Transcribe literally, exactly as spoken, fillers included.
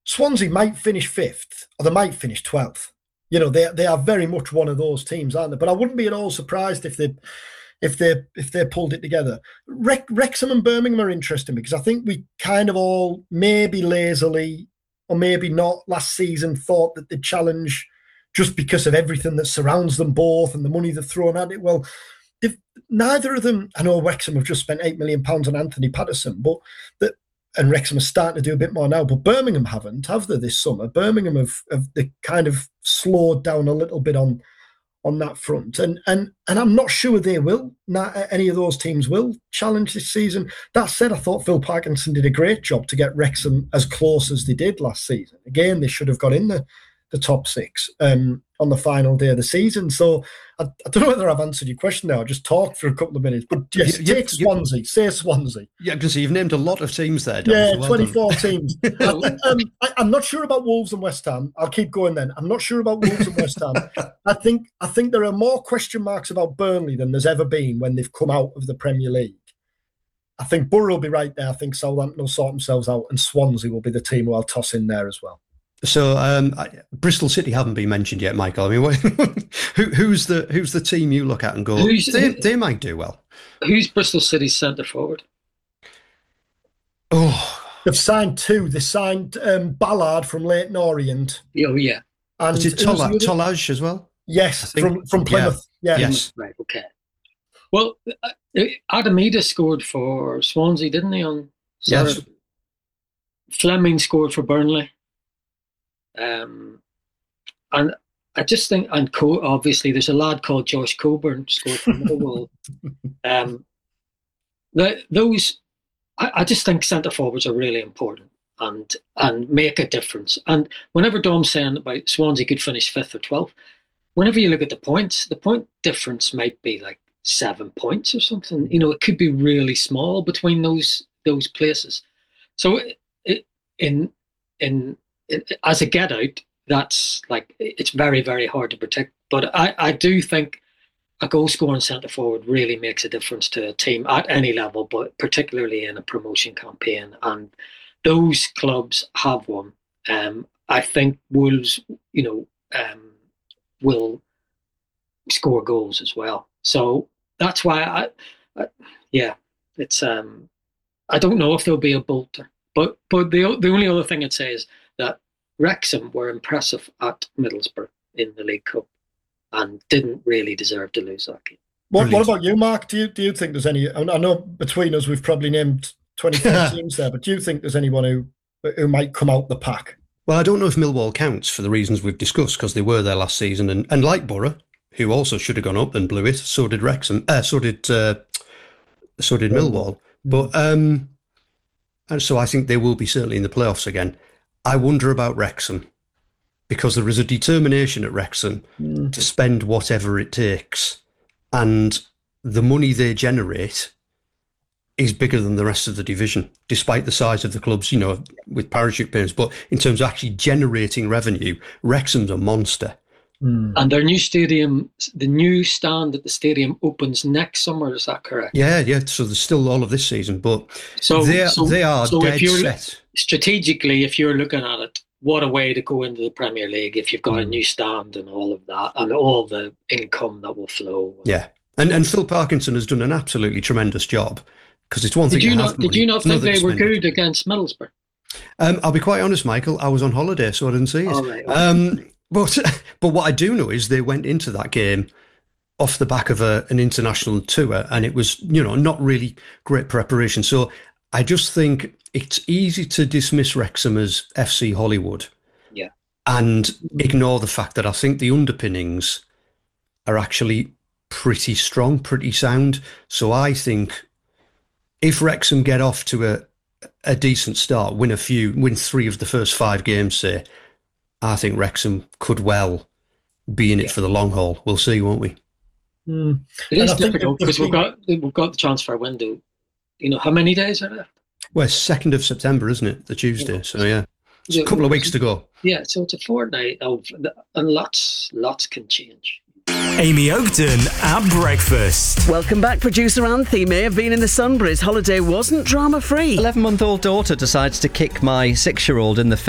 Swansea might finish fifth, or they might finish twelfth. You know, they they are very much one of those teams, aren't they? But I wouldn't be at all surprised if they if they if they pulled it together. Re- Wrexham and Birmingham are interesting because I think we kind of all maybe lazily or maybe not last season thought that they'd challenge just because of everything that surrounds them both and the money they've thrown at it. Well, neither of them. I know Wrexham have just spent eight million pounds on Anthony Patterson, but that. And Wrexham are starting to do a bit more now, but Birmingham haven't, have they, this summer? Birmingham have, have they kind of slowed down a little bit on on that front. And and and I'm not sure they will, not any of those teams will challenge this season. That said, I thought Phil Parkinson did a great job to get Wrexham as close as they did last season. Again, they should have got in the, the top six um, on the final day of the season. So I, I don't know whether I've answered your question now. I just talked for a couple of minutes. But yes, you, take you, Swansea. You, say Swansea. Yeah, because you've named a lot of teams there, Dom, Yeah, so well twenty-four teams. I think, um, I, I'm not sure about Wolves and West Ham. I'll keep going then. I'm not sure about Wolves and West Ham. I think I think there are more question marks about Burnley than there's ever been when they've come out of the Premier League. I think Borough will be right there. I think Southampton will sort themselves out, and Swansea will be the team who I'll toss in there as well. So um, I, Bristol City haven't been mentioned yet, Michael. I mean, what, who, who's the who's the team you look at and go, who's, they, they might do well? Who's Bristol City's centre forward? Oh, they've signed two. They signed um, Ballard from Leyton Orient. Oh yeah, and is it Tola, Tolaj as well? Yes, from from Plymouth. Yeah. yeah. Yes. Right. Okay. Well, uh, Adamida scored for Swansea, didn't he? On Saturday? Yes. Fleming scored for Burnley. Um, and I just think, and Co- obviously there's a lad called Josh Coburn scored for Millwall. um, the, those, I, I just think centre forwards are really important and and make a difference. And whenever Dom's saying about Swansea could finish fifth or twelfth, whenever you look at the points, the point difference might be like seven points or something. You know, it could be really small between those those places. So it, it, in in as a get out, that's like, it's very, very hard to predict. But I, I do think a goal scoring centre forward really makes a difference to a team at any level, but particularly in a promotion campaign. And those clubs have one. Um, I think Wolves, you know, um, will score goals as well. So that's why I, I yeah, it's um, I don't know if there'll be a bolter. But but the the only other thing I'd say is that Wrexham were impressive at Middlesbrough in the League Cup and didn't really deserve to lose that game. What, what about you, Mark? Do you do you think there's any? I know between us we've probably named twenty-four teams there, but do you think there's anyone who who might come out the pack? Well, I don't know if Millwall counts for the reasons we've discussed, because they were there last season, and, and like Borough, who also should have gone up and blew it, so did Wrexham, uh, so did uh, so did Millwall. But um, and so I think they will be certainly in the playoffs again. I wonder about Wrexham, because there is a determination at Wrexham mm. to spend whatever it takes, and the money they generate is bigger than the rest of the division, despite the size of the clubs, you know, with parachute payments. But in terms of actually generating revenue, Wrexham's a monster. Mm. And their new stadium, the new stand at the stadium opens next summer, is that correct? Yeah, yeah. So there's still all of this season, but so, they are, so, they are so dead if you're, set. Strategically, if you're looking at it, what a way to go into the Premier League if you've got mm. a new stand and all of that, and all the income that will flow. Yeah, and and Phil Parkinson has done an absolutely tremendous job, because it's one did thing. You to not, have money, did you not think they were spending. good against Middlesbrough? Um, I'll be quite honest, Michael. I was on holiday, so I didn't see it. Oh, right, okay. um, but but what I do know is they went into that game off the back of a, an international tour, and it was, you know, not really great preparation. So I just think it's easy to dismiss Wrexham as F C Hollywood, yeah, and ignore the fact that I think the underpinnings are actually pretty strong, pretty sound. So I think if Wrexham get off to a a decent start, win a few, win three of the first five games, say, I think Wrexham could well be in it yeah. for the long haul. We'll see, won't we? Mm. It is difficult because we've got we've got the transfer window. You know, how many days are left? Well, it's second of September, isn't it? The Tuesday. Yeah. So yeah, it's a couple of weeks to go. Yeah, so it's a fortnight of, and lots, lots can change. Amy Oakton at breakfast. Welcome back, producer Anthony. May have been in the sun, but his holiday wasn't drama-free. eleven-month-old daughter decides to kick my six-year-old in the face.